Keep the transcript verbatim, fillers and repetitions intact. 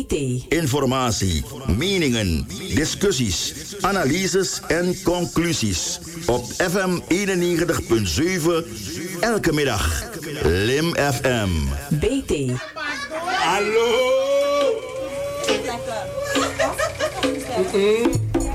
T. Informatie, meningen, discussies, analyses en conclusies. Op F M eenennegentig komma zeven, elke middag. Lim F M. B T. Hallo! Mm-mm.